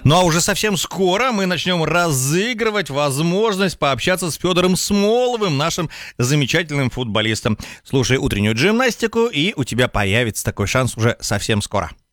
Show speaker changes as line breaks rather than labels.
Ну а уже совсем скоро мы начнем разыгрывать возможность пообщаться с Федором Смоловым, нашим замечательным футболистом. Слушай утреннюю гимнастику, и у тебя появится такой шанс уже совсем скоро.